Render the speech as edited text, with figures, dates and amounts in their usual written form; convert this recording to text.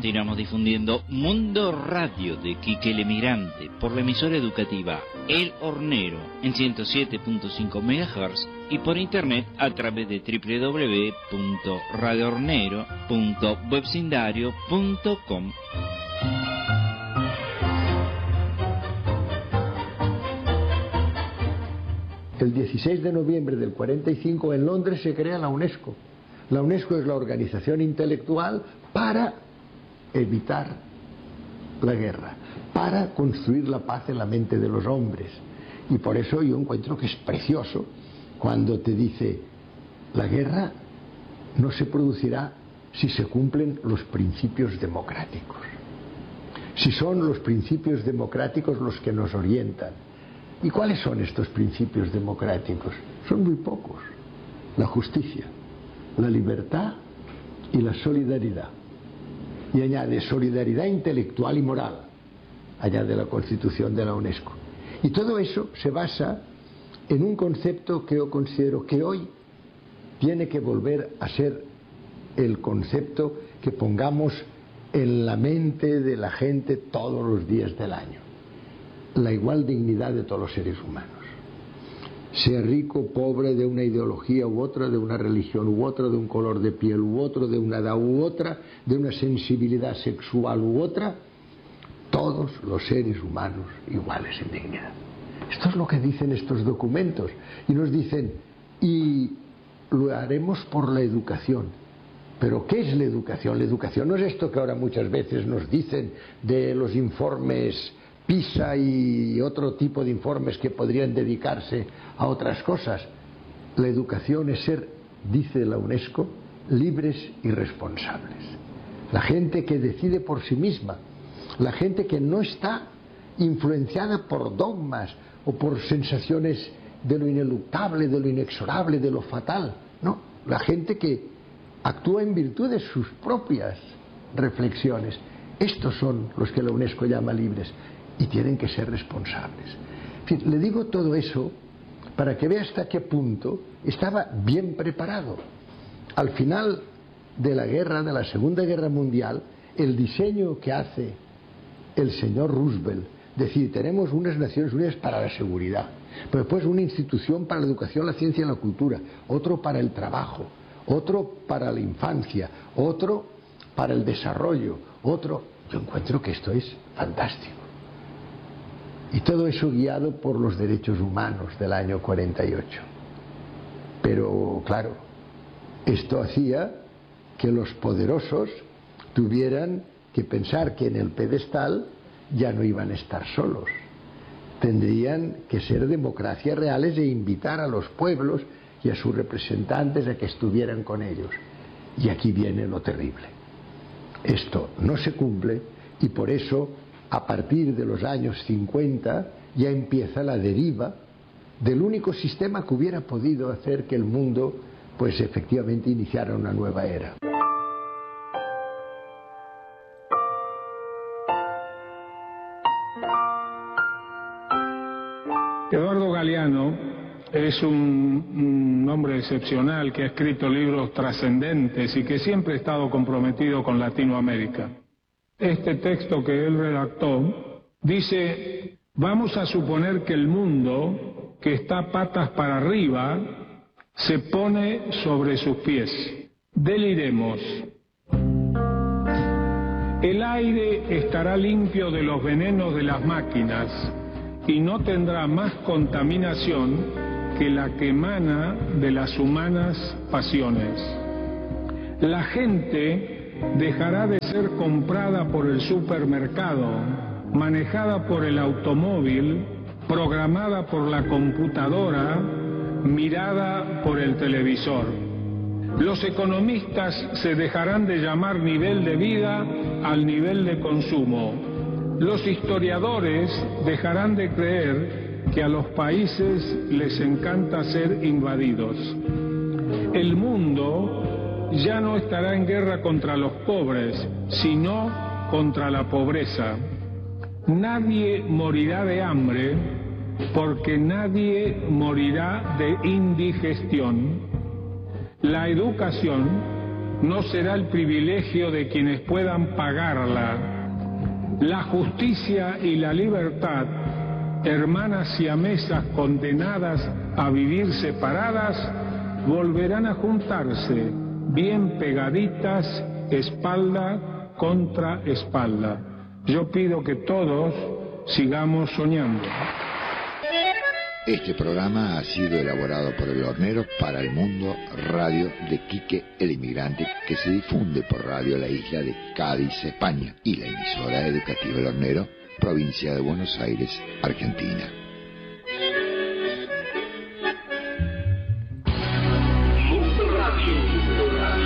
continuamos difundiendo Mundo Radio de Quique el Emigrante por la emisora educativa El Hornero en 107.5 MHz y por internet a través de www.radiohornero.webcindario.com. El 16 de noviembre del 45 en Londres se crea la UNESCO. La UNESCO es la organización intelectual para evitar la guerra, para construir la paz en la mente de los hombres. Y por eso yo encuentro que es precioso cuando te dice: la guerra no se producirá si se cumplen los principios democráticos, si son los principios democráticos los que nos orientan. ¿Y cuáles son estos principios democráticos? Son muy pocos: la justicia, la libertad y la solidaridad. Y añade solidaridad intelectual y moral, añade la Constitución de la UNESCO. Y todo eso se basa en un concepto que yo considero que hoy tiene que volver a ser el concepto que pongamos en la mente de la gente todos los días del año: la igual dignidad de todos los seres humanos. Sea rico, pobre, de una ideología u otra, de una religión u otra, de un color de piel u otro, de una edad u otra, de una sensibilidad sexual u otra, todos los seres humanos iguales en dignidad. Esto es lo que dicen estos documentos. Y nos dicen: y lo haremos por la educación. ¿Pero qué es la educación? La educación no es esto que ahora muchas veces nos dicen de los informes PISA y otro tipo de informes que podrían dedicarse a otras cosas. La educación es ser, dice la UNESCO, libres y responsables. La gente que decide por sí misma, la gente que no está influenciada por dogmas o por sensaciones de lo ineluctable, de lo inexorable, de lo fatal. No, la gente que actúa en virtud de sus propias reflexiones. Estos son los que la UNESCO llama libres. Y tienen que ser responsables. En fin, le digo todo eso para que vea hasta qué punto estaba bien preparado. Al final de la guerra, de la Segunda Guerra Mundial, el diseño que hace el señor Roosevelt, decir, tenemos unas Naciones Unidas para la seguridad, pero después una institución para la educación, la ciencia y la cultura, otro para el trabajo, otro para la infancia, otro para el desarrollo, otro... Yo encuentro que esto es fantástico. Y todo eso guiado por los derechos humanos del año 48. Pero, claro, esto hacía que los poderosos tuvieran que pensar que en el pedestal ya no iban a estar solos. Tendrían que ser democracias reales e invitar a los pueblos y a sus representantes a que estuvieran con ellos. Y aquí viene lo terrible. Esto no se cumple y por eso, a partir de los años 50, ya empieza la deriva del único sistema que hubiera podido hacer que el mundo, pues efectivamente, iniciara una nueva era. Eduardo Galeano es un hombre excepcional que ha escrito libros trascendentes y que siempre ha estado comprometido con Latinoamérica. Este texto que él redactó dice: vamos a suponer que el mundo, que está patas para arriba, se pone sobre sus pies. Deliremos. El aire estará limpio de los venenos de las máquinas y no tendrá más contaminación que la que emana de las humanas pasiones. La gente dejará de ser comprada por el supermercado, manejada por el automóvil, programada por la computadora, mirada por el televisor. Los economistas se dejarán de llamar nivel de vida al nivel de consumo. Los historiadores dejarán de creer que a los países les encanta ser invadidos. El mundo ya no estará en guerra contra los pobres, sino contra la pobreza. Nadie morirá de hambre porque nadie morirá de indigestión. La educación no será el privilegio de quienes puedan pagarla. La justicia y la libertad, hermanas siamesas condenadas a vivir separadas, volverán a juntarse, bien pegaditas, espalda contra espalda. Yo pido que todos sigamos soñando. Este programa ha sido elaborado por El Hornero para El Mundo Radio de Quique el Inmigrante, que se difunde por Radio La Isla de Cádiz, España, y la emisora educativa El Hornero, provincia de Buenos Aires, Argentina.